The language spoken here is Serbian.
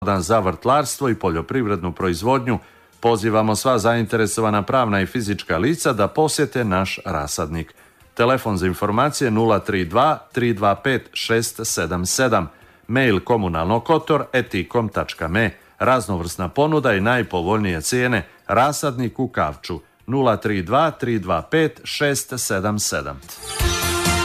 za vrtlarstvo i poljoprivrednu proizvodnju. Pozivamo sva zainteresovana pravna i fizička lica da posjete naš rasadnik. Telefon za informacije 032 325 677, mail komunalnokotor@ikom.me, raznovrsna ponuda i najpovoljnije cijene, rasadnik u Kavču 032 325 677.